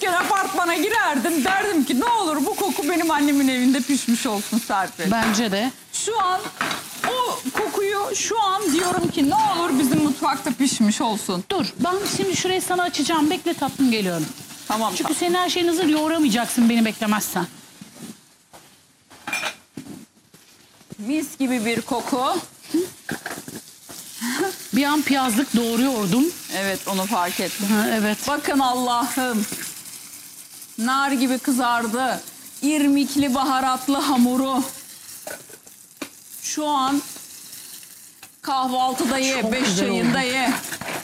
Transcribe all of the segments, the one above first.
Küçükken apartmana girerdim. Derdim ki ne olur bu koku benim annemin evinde pişmiş olsun Serpil. Bence de. Şu an o kokuyu şu an diyorum ki ne olur bizim mutfakta pişmiş olsun. Dur ben şimdi şurayı sana açacağım. Bekle tatlım, geliyorum. Tamam. Çünkü senin her şeyin hazır, yoğuramayacaksın beni beklemezsen. Mis gibi bir koku. Bir an piyazlık doğruyordum. Evet, onu fark ettim. Ha, evet. Bakın Allah'ım. Nar gibi kızardı. İrmikli baharatlı hamuru. Şu an kahvaltıda ye, Çok 5 güzel çayında oldu. ye.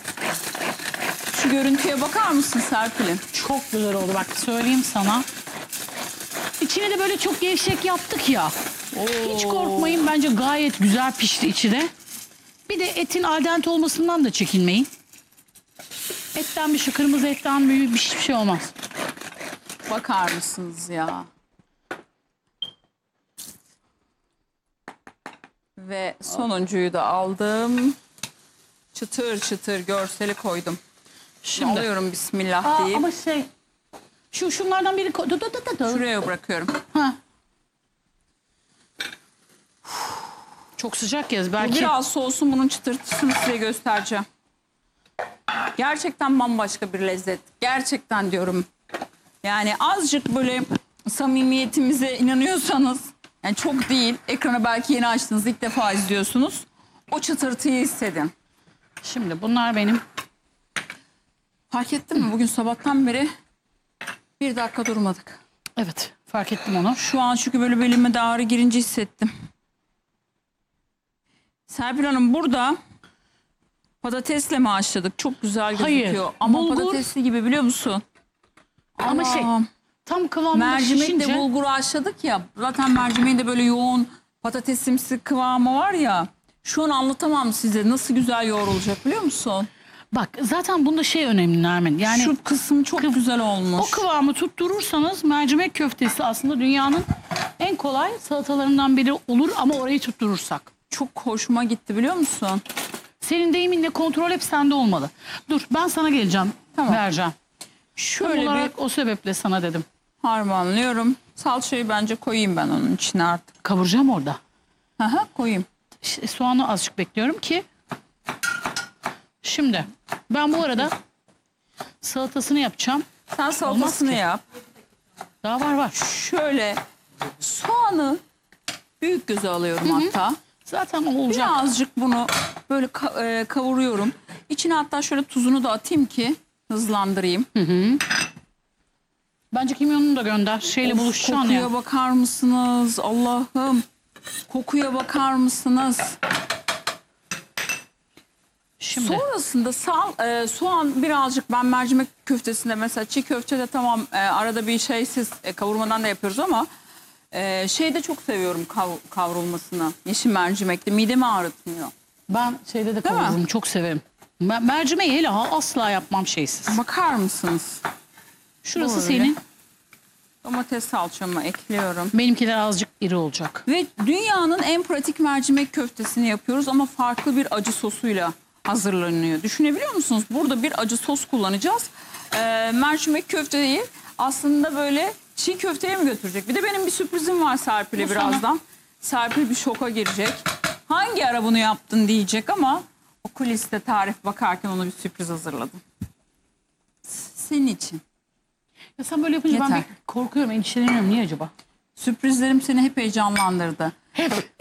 Şu görüntüye bakar mısın Serpil'im? Çok güzel oldu, bak söyleyeyim sana. İçini de böyle çok gevşek yaptık ya. Hiç korkmayın, bence gayet güzel pişti içi de. Bir de etin al dente olmasından da çekinmeyin. Etten şu kırmızı etten büyük bir şey olmaz. Bakar mısınız ya? Ve sonuncuyu da aldım. Çıtır çıtır görseli koydum. Şimdi. Alıyorum bismillah deyip. Ama şunlardan biri koy. Dur. Şuraya bırakıyorum. Ha. Çok sıcak ya Bu belki. biraz soğusun, bunun çıtırtısını size göstereceğim. Gerçekten bambaşka bir lezzet. Gerçekten diyorum. Yani azıcık böyle samimiyetimize inanıyorsanız, yani çok değil, ekranı belki yeni açtınız, ilk defa izliyorsunuz. O çıtırtıyı hissedin. Şimdi bunlar benim. Fark ettin mi? Bugün sabahtan beri bir dakika durmadık. Evet, fark ettim onu. Şu an çünkü böyle belime de ağrı girince hissettim. Serpil Hanım, burada patatesle mi haşladık? Çok güzel gözüküyor. Hayır, Ama bulgur. patatesli gibi, biliyor musun? Ama Aa, tam kıvamında mercimekle şişince. bulguru haşladık ya. Zaten mercimeğin de böyle yoğun patatesimsi kıvamı var ya. Şu an anlatamam size nasıl güzel yoğrulacak, biliyor musun? Bak zaten bunda önemli Nermin. Yani Şu kısım çok güzel olmuş. o kıvamı tutturursanız mercimek köftesi aslında dünyanın en kolay salatalarından biri olur ama orayı tutturursak. Çok hoşuma gitti, biliyor musun? Senin deyiminle kontrol hep sende olmalı. Dur ben sana geleceğim. Tamam. Vereceğim. Şöyle olarak bir o sebeple sana dedim. harmanlıyorum. Salçayı bence koyayım ben onun içine artık. Kavuracağım orada. Aha, koyayım. Soğanı azıcık bekliyorum ki. Şimdi ben bu arada salatasını yapacağım. Sen salatasını ki. yap. Daha var. Şöyle soğanı büyük göze alıyorum hatta. Zaten o olacak. Birazcık bunu böyle kavuruyorum. İçine hatta şöyle tuzunu da atayım ki hızlandırayım. Bence kimyonunu da gönder. Şeyle buluşacaksın Kokuya ya. bakar mısınız? Allah'ım. Kokuya bakar mısınız? Şimdi. Sonrasında soğan birazcık, ben mercimek köftesinde mesela çiğ köftede tamam arada bir şeysiz kavurmadan da yapıyoruz ama şeyde çok seviyorum kavrulmasını. Yeşil mercimekte midemi ağrıtmıyor. Ben şeyde de Değil mi? kavururum. Çok severim. Mercimeği hele asla yapmam şeysiz. Bakar mısınız? Şurası Böyle. senin. Domates salçamı ekliyorum. Benimkiler azıcık iri olacak. Ve dünyanın en pratik mercimek köftesini yapıyoruz ama farklı bir acı sosuyla hazırlanıyor. Düşünebiliyor musunuz? Burada bir acı sos kullanacağız. Mercimek köfteyi aslında böyle çiğ köfteye mi götürecek? Bir de benim bir sürprizim var Serpil'e Bu birazdan. Serpil bir şoka girecek. Hangi ara bunu yaptın diyecek ama o kuliste tarif bakarken ona bir sürpriz hazırladım. Senin için. Ya sen böyle yapınca ben Yeter. bir korkuyorum, endişeleniyorum. Niye acaba? Sürprizlerim seni hep heyecanlandırdı. Hep.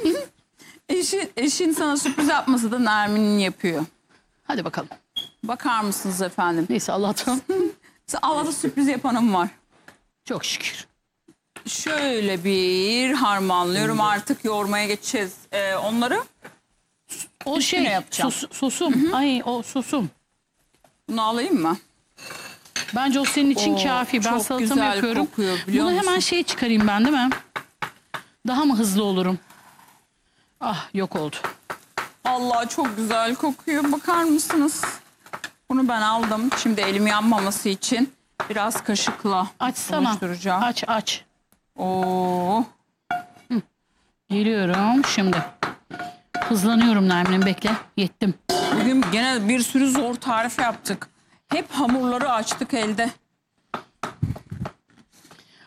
Eşin sana sürpriz yapması da Nermin'in yapıyor. Hadi bakalım. Bakar mısınız efendim? Neyse Allah'tan. Allah'ta sürpriz yapanım var. Çok şükür. Şöyle bir harmanlıyorum. Artık yoğurmaya geçeceğiz onları. O Üstüne yapacağım. Sosum. Ay o sosum. Bunu alayım mı? Bence o senin için Oo, kafi. Ben çok salatamı güzel yapıyorum. kokuyor, biliyor Bunu hemen musun? çıkarayım ben, değil mi? Daha mı hızlı olurum? Ah yok oldu. Allah, çok güzel kokuyor. Bakar mısınız? Bunu ben aldım. Şimdi elim yanmaması için biraz kaşıkla Açsana. buluşturacağım. Aç. Oo. Geliyorum şimdi. Hızlanıyorum Nermin'im, bekle. Yettim. Bugün gene bir sürü zor tarif yaptık. Hep hamurları açtık elde.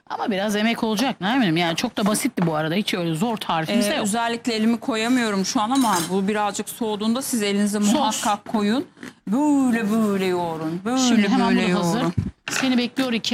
Ama biraz emek olacak ne bileyim. Yani çok da basitti bu arada. Hiç öyle zor tarifimiz de yok. Özellikle elimi koyamıyorum şu an ama bu birazcık soğuduğunda siz elinize muhakkak koyun. Böyle yoğurun. Şimdi hemen Böyle bu da hazır. yoğurun. Seni bekliyor 2